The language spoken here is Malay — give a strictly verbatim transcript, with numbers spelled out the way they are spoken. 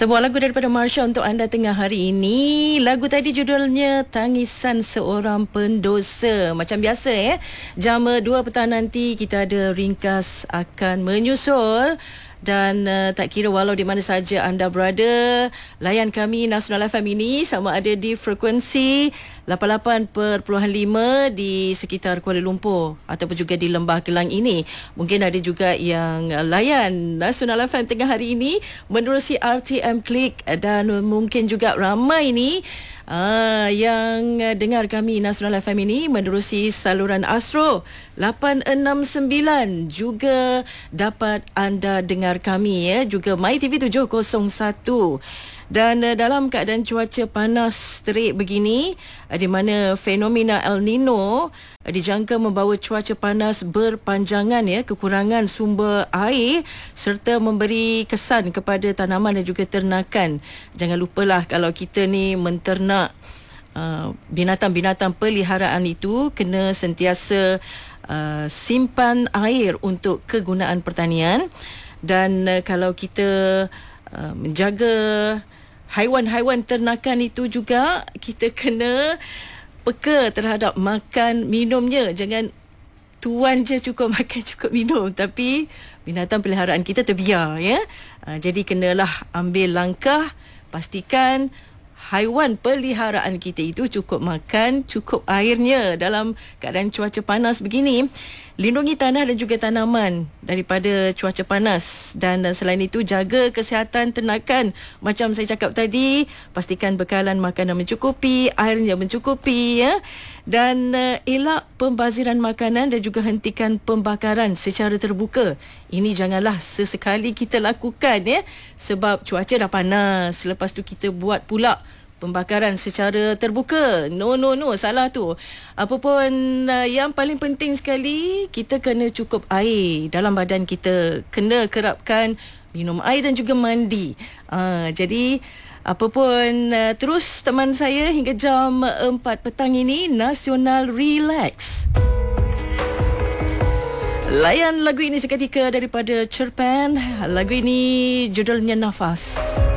Sebuah lagu daripada Marsha untuk anda tengah hari ini. Lagu tadi judulnya Tangisan Seorang Pendosa. Macam biasa ya, jam dua petang nanti kita ada ringkas akan menyusul. Dan uh, tak kira walau di mana saja anda berada, layan kami Nasional F M ini sama ada di frekuensi lapan puluh lapan perpuluhan lima di sekitar Kuala Lumpur ataupun juga di Lembah Kelang ini. Mungkin ada juga yang layan Nasional F M tengah hari ini menerusi R T M Klik, dan mungkin juga ramai ni Ah, yang dengar kami Nasional F M ini menerusi saluran Astro lapan enam sembilan. Juga dapat anda dengar kami ya, juga My T V tujuh kosong satu. Dan uh, dalam keadaan cuaca panas terik begini, uh, di mana fenomena El Nino uh, dijangka membawa cuaca panas berpanjangan ya, kekurangan sumber air serta memberi kesan kepada tanaman dan juga ternakan. Jangan lupalah kalau kita ni menternak uh, binatang-binatang peliharaan itu, kena sentiasa uh, simpan air untuk kegunaan pertanian. Dan uh, kalau kita uh, menjaga haiwan-haiwan ternakan itu juga, kita kena peka terhadap makan minumnya. Jangan tuan je cukup makan, cukup minum, tapi binatang peliharaan kita terbiar ya. Uh, jadi kenalah ambil langkah, pastikan haiwan peliharaan kita itu cukup makan, cukup airnya dalam keadaan cuaca panas begini. Lindungi tanah dan juga tanaman daripada cuaca panas. Dan selain itu, jaga kesihatan ternakan. Macam saya cakap tadi, pastikan bekalan makanan mencukupi, airnya mencukupi ya. Dan uh, elak pembaziran makanan dan juga hentikan pembakaran secara terbuka. Ini janganlah sesekali kita lakukan ya, sebab cuaca dah panas. Lepas tu kita buat pula pembakaran secara terbuka. No, no, no. Salah tu. Apapun uh, yang paling penting sekali, kita kena cukup air dalam badan kita. Kena kerapkan minum air dan juga mandi. Uh, jadi, apapun, uh, terus teman saya hingga jam empat petang ini, Nasional Relax. Layan lagu ini seketika daripada Cerpen. Lagu ini judulnya Nafas.